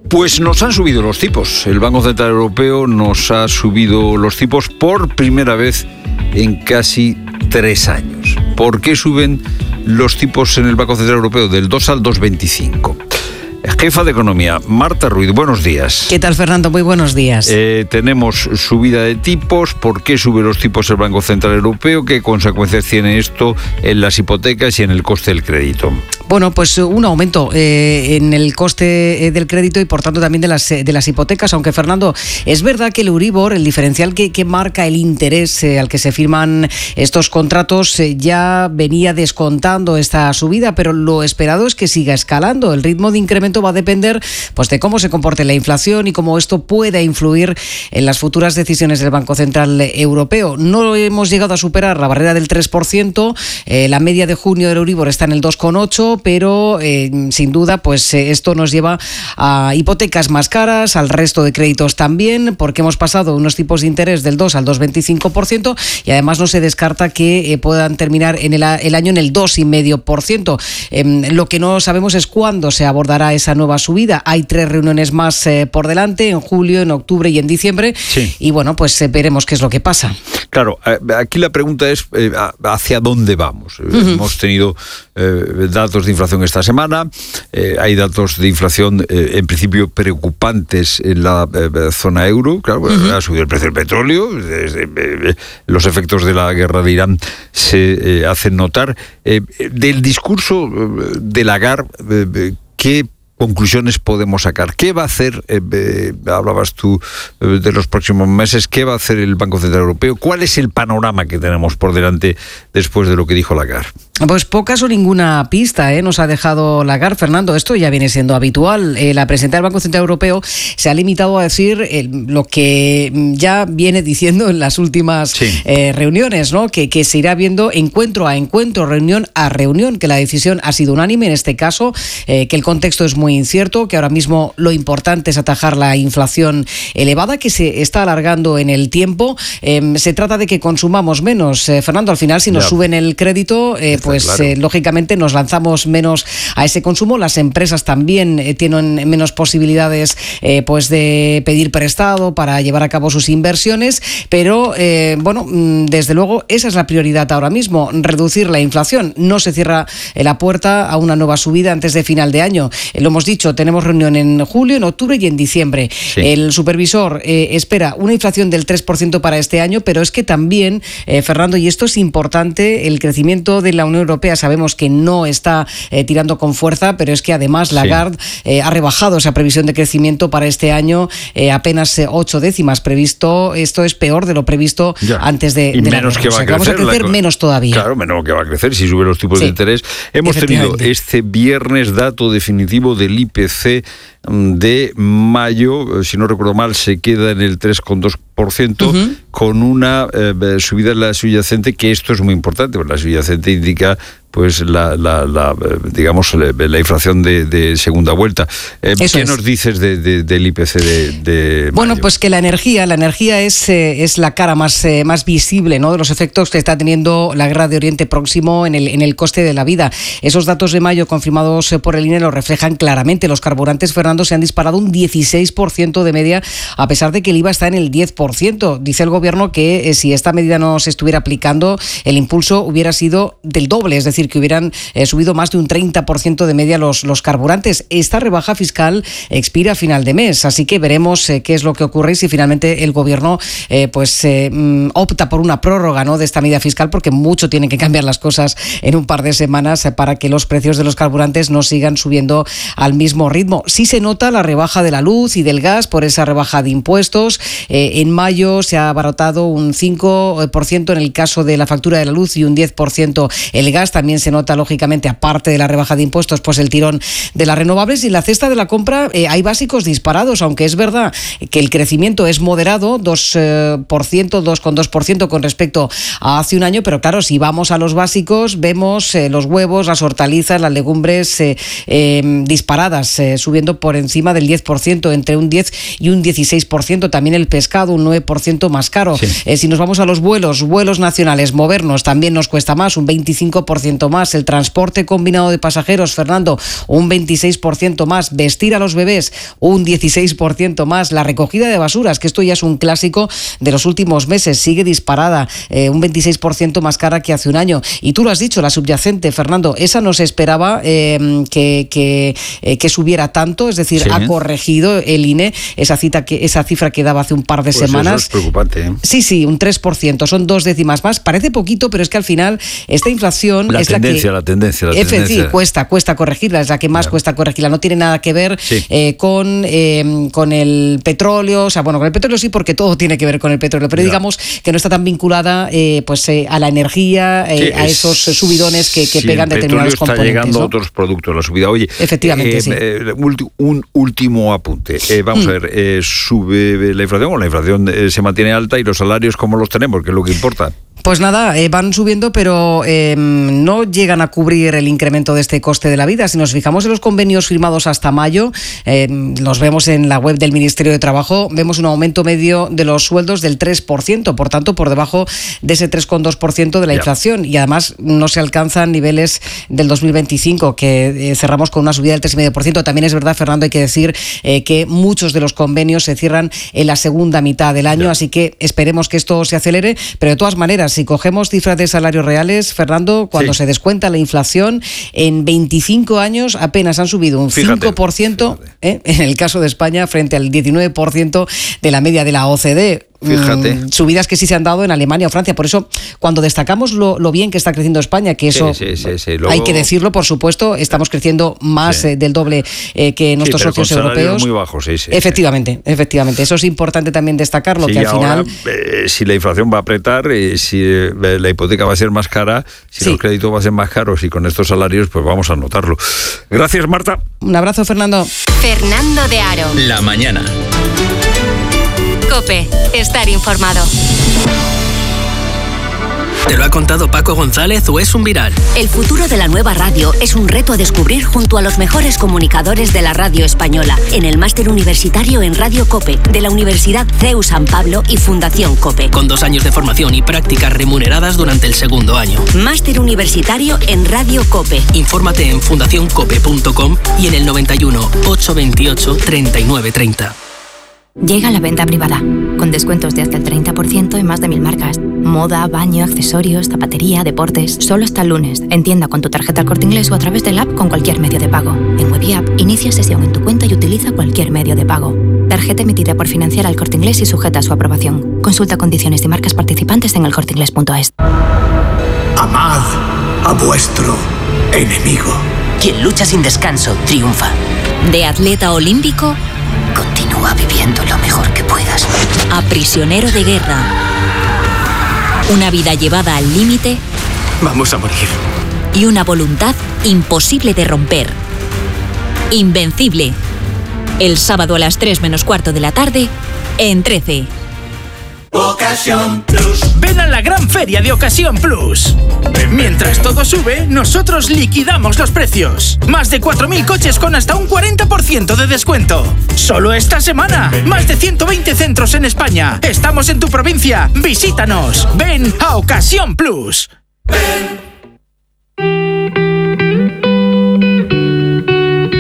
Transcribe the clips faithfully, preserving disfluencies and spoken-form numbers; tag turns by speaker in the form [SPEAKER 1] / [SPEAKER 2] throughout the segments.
[SPEAKER 1] Pues nos han subido los tipos. El Banco Central Europeo nos ha subido los tipos por primera vez en casi tres años. ¿Por qué suben los tipos en el Banco Central Europeo del dos al dos coma veinticinco? Jefa de Economía, Marta Ruiz, buenos días.
[SPEAKER 2] ¿Qué tal, Fernando? Muy buenos días.
[SPEAKER 1] Eh, tenemos subida de tipos. ¿Por qué sube los tipos el Banco Central Europeo? ¿Qué consecuencias tiene esto en las hipotecas y en el coste del crédito?
[SPEAKER 2] Bueno, pues un aumento eh, en el coste del crédito y por tanto también de las, de las hipotecas, aunque, Fernando, es verdad que el Euribor, el diferencial que, que marca el interés eh, al que se firman estos contratos, eh, ya venía descontando esta subida, pero lo esperado es que siga escalando. El ritmo de incremento va a depender pues, de cómo se comporte la inflación y cómo esto pueda influir en las futuras decisiones del Banco Central Europeo. No hemos llegado a superar la barrera del tres por ciento, eh, la media de junio del Euribor está en el dos coma ocho, pero eh, sin duda pues eh, esto nos lleva a hipotecas más caras, al resto de créditos también, porque hemos pasado unos tipos de interés del dos al dos coma veinticinco por ciento y además no se descarta que eh, puedan terminar en el, el año en el dos coma cinco por ciento. Eh, lo que no sabemos es cuándo se abordará esa nueva subida. Hay tres reuniones más eh, por delante, en julio, en octubre y en diciembre, sí. Y bueno, pues eh, veremos qué es lo que pasa.
[SPEAKER 1] Claro, aquí la pregunta es eh, ¿hacia dónde vamos? Uh-huh. Hemos tenido eh, datos de inflación esta semana, eh, hay datos de inflación eh, en principio preocupantes en la eh, zona euro, claro, uh-huh. Ha subido el precio del petróleo, desde, eh, los efectos de la guerra de Irán se eh, hacen notar. Eh, del discurso de Lagarde, eh, ¿qué conclusiones podemos sacar? ¿Qué va a hacer, eh, eh, hablabas tú eh, de los próximos meses, qué va a hacer el Banco Central Europeo? ¿Cuál es el panorama que tenemos por delante después de lo que dijo Lagarde?
[SPEAKER 2] Pues pocas o ninguna pista eh, nos ha dejado Lagarde, Fernando. Esto ya viene siendo habitual. Eh, la presidenta del Banco Central Europeo se ha limitado a decir eh, lo que ya viene diciendo en las últimas sí. eh, reuniones, ¿no? Que, que se irá viendo encuentro a encuentro, reunión a reunión, que la decisión ha sido unánime en este caso, eh, que el contexto es muy incierto, que ahora mismo lo importante es atajar la inflación elevada que se está alargando en el tiempo. Eh, se trata de que consumamos menos. Eh, Fernando, al final, si nos ya. suben el crédito, eh, pues claro. eh, lógicamente nos lanzamos menos a ese consumo. Las empresas también eh, tienen menos posibilidades eh, pues de pedir prestado para llevar a cabo sus inversiones, pero eh, bueno, desde luego esa es la prioridad ahora mismo, reducir la inflación. No se cierra eh, la puerta a una nueva subida antes de final de año. Eh, lo hemos dicho, tenemos reunión en julio, en octubre y en diciembre. Sí. El supervisor eh, espera una inflación del tres por ciento para este año, pero es que también, eh, Fernando, y esto es importante, el crecimiento de la Unión Europea sabemos que no está eh, tirando con fuerza, pero es que además Lagarde sí. eh, ha rebajado esa previsión de crecimiento para este año, eh, apenas eh, ocho décimas previsto. Esto es peor de lo previsto ya. antes de,
[SPEAKER 1] y
[SPEAKER 2] de
[SPEAKER 1] menos
[SPEAKER 2] la
[SPEAKER 1] que va a crecer,
[SPEAKER 2] vamos a crecer
[SPEAKER 1] la...
[SPEAKER 2] menos todavía.
[SPEAKER 1] Claro, menos que va a crecer si sube los tipos sí. de interés. Hemos tenido este viernes dato definitivo del I P C de mayo, si no recuerdo mal, se queda en el tres coma dos por ciento, uh-huh. con una eh, subida en la subyacente, que esto es muy importante, porque la subyacente indica pues la, la, la digamos la, la inflación de, de segunda vuelta. Eh, ¿Qué es. nos dices de, de, del I P C de, de
[SPEAKER 2] Bueno,
[SPEAKER 1] mayo?
[SPEAKER 2] Pues que la energía, la energía es, eh, es la cara más, eh, más visible, ¿no?, de los efectos que está teniendo la guerra de Oriente Próximo en el, en el coste de la vida. Esos datos de mayo confirmados por el I N E lo reflejan claramente. Los carburantes, Fernando, se han disparado un dieciséis por ciento de media, a pesar de que el I V A está en el diez por ciento. Dice el gobierno que eh, si esta medida no se estuviera aplicando, el impulso hubiera sido del doble, es decir, que hubieran eh, subido más de un treinta por ciento de media los, los carburantes. Esta rebaja fiscal expira a final de mes, así que veremos eh, qué es lo que ocurre y si finalmente el gobierno eh, pues eh, opta por una prórroga, ¿no?, de esta medida fiscal, porque mucho tienen que cambiar las cosas en un par de semanas eh, para que los precios de los carburantes no sigan subiendo al mismo ritmo. Sí se nota la rebaja de la luz y del gas por esa rebaja de impuestos. Eh, en mayo se ha abaratado un cinco por ciento en el caso de la factura de la luz y un diez por ciento el gas. También se nota, lógicamente, aparte de la rebaja de impuestos, pues el tirón de las renovables. Y en la cesta de la compra eh, hay básicos disparados, aunque es verdad que el crecimiento es moderado, dos por ciento, dos coma dos por ciento con respecto a hace un año, pero claro, si vamos a los básicos, vemos eh, los huevos, las hortalizas, las legumbres eh, eh, disparadas, eh, subiendo por encima del diez por ciento, entre un diez y un dieciséis por ciento. También el pescado, un nueve por ciento más caro. Sí. Eh, si nos vamos a los vuelos, vuelos nacionales, movernos también nos cuesta más, un veinticinco por ciento ciento más. El transporte combinado de pasajeros, Fernando, un veintiséis por ciento más. Vestir a los bebés, un dieciséis por ciento más. La recogida de basuras, que esto ya es un clásico de los últimos meses, sigue disparada, eh, un veintiséis por ciento más cara que hace un año. Y tú lo has dicho, la subyacente, Fernando, esa no se esperaba eh, que, que, eh, que subiera tanto, es decir, sí. ha corregido el I N E esa, cita que, esa cifra que daba hace un par de
[SPEAKER 1] pues
[SPEAKER 2] semanas.
[SPEAKER 1] Eso es preocupante, ¿eh?
[SPEAKER 2] Sí, sí, un tres por ciento, son dos décimas más. Parece poquito, pero es que al final esta inflación
[SPEAKER 1] la
[SPEAKER 2] es
[SPEAKER 1] tendencia,
[SPEAKER 2] la
[SPEAKER 1] la
[SPEAKER 2] que...
[SPEAKER 1] tendencia, la
[SPEAKER 2] F,
[SPEAKER 1] tendencia.
[SPEAKER 2] Sí, cuesta, cuesta corregirla, es la que más claro. cuesta corregirla. No tiene nada que ver sí. eh, con, eh, con el petróleo, o sea, bueno, con el petróleo sí, porque todo tiene que ver con el petróleo, pero ya. digamos que no está tan vinculada eh, pues eh, a la energía, eh, sí, a esos subidones que, que
[SPEAKER 1] sí,
[SPEAKER 2] pegan determinados componentes.
[SPEAKER 1] Está llegando
[SPEAKER 2] ¿no?
[SPEAKER 1] a otros productos, la subida. Oye,
[SPEAKER 2] efectivamente,
[SPEAKER 1] eh,
[SPEAKER 2] sí.
[SPEAKER 1] eh, un último apunte. Eh, vamos mm. a ver, eh, ¿sube la inflación o la inflación eh, se mantiene alta y los salarios cómo los tenemos, que es lo que importa?
[SPEAKER 2] Pues nada, eh, van subiendo, pero eh, no llegan a cubrir el incremento de este coste de la vida. Si nos fijamos en los convenios firmados hasta mayo, eh, los vemos en la web del Ministerio de Trabajo, vemos un aumento medio de los sueldos del tres por ciento, por tanto, por debajo de ese tres coma dos por ciento de la yeah. inflación. Y además no se alcanzan niveles del dos mil veinticinco, que eh, cerramos con una subida del tres coma cinco por ciento. También es verdad, Fernando, hay que decir eh, que muchos de los convenios se cierran en la segunda mitad del año, yeah. así que esperemos que esto se acelere, pero de todas maneras, si cogemos cifras de salarios reales, Fernando, cuando sí. se descuenta la inflación, en veinticinco años apenas han subido un fíjate, cinco por ciento ¿eh? en el caso de España frente al diecinueve por ciento de la media de la O C D E.
[SPEAKER 1] Fíjate.
[SPEAKER 2] Mm, subidas que sí se han dado en Alemania o Francia. Por eso, cuando destacamos lo, lo bien que está creciendo España, que eso
[SPEAKER 1] sí, sí, sí, sí. Luego...
[SPEAKER 2] hay que decirlo, por supuesto, estamos creciendo más sí. eh, del doble eh, que nuestros
[SPEAKER 1] sí, pero
[SPEAKER 2] socios
[SPEAKER 1] con
[SPEAKER 2] europeos.
[SPEAKER 1] Muy bajos, sí, sí,
[SPEAKER 2] efectivamente,
[SPEAKER 1] sí.
[SPEAKER 2] efectivamente. Eso es importante también destacarlo,
[SPEAKER 1] sí,
[SPEAKER 2] que al
[SPEAKER 1] ahora,
[SPEAKER 2] final.
[SPEAKER 1] Eh, si la inflación va a apretar, eh, si eh, la hipoteca va a ser más cara, si sí. los créditos van a ser más caros y con estos salarios, pues vamos a notarlo. Gracias, Marta.
[SPEAKER 2] Un abrazo, Fernando.
[SPEAKER 3] Fernando de Aro.
[SPEAKER 4] La mañana.
[SPEAKER 3] COPE, estar informado.
[SPEAKER 4] ¿Te lo ha contado Paco González o es un viral?
[SPEAKER 3] El futuro de la nueva radio es un reto a descubrir junto a los mejores comunicadores de la radio española en el máster universitario en Radio COPE de la Universidad C E U San Pablo y Fundación COPE.
[SPEAKER 4] Con dos años de formación y prácticas remuneradas durante el segundo año.
[SPEAKER 3] Máster universitario en Radio COPE.
[SPEAKER 4] Infórmate en fundación cope punto com y en el noventa y uno, ochocientos veintiocho, treinta y nueve treinta.
[SPEAKER 5] Llega la venta privada, con descuentos de hasta el treinta por ciento en más de mil marcas. Moda, baño, accesorios, zapatería, deportes. Solo hasta el lunes. En tienda con tu tarjeta El Corte Inglés o a través del app con cualquier medio de pago. En web y app, inicia sesión en tu cuenta y utiliza cualquier medio de pago. Tarjeta emitida por Financiar al Corte Inglés y sujeta a su aprobación. Consulta condiciones y marcas participantes en el corte inglés punto es.
[SPEAKER 6] Amad a vuestro enemigo.
[SPEAKER 7] Quien lucha sin descanso triunfa.
[SPEAKER 3] De atleta olímpico,
[SPEAKER 7] continúa viviendo lo mejor que puedas.
[SPEAKER 3] A prisionero de guerra. Una vida llevada al límite.
[SPEAKER 6] Vamos a morir.
[SPEAKER 3] Y una voluntad imposible de romper. Invencible. El sábado a las tres menos cuarto de la tarde, en trece.
[SPEAKER 8] Ocasión Plus. Ven a la gran feria de Ocasión Plus. Mientras todo sube, nosotros liquidamos los precios. Más de cuatro mil coches con hasta un cuarenta por ciento de descuento. Solo esta semana. Más de ciento veinte centros en España. Estamos en tu provincia. Visítanos. Ven a Ocasión Plus. Ven.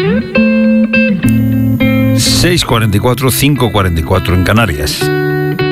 [SPEAKER 1] seis cuarenta y cuatro, cinco cuarenta y cuatro en Canarias.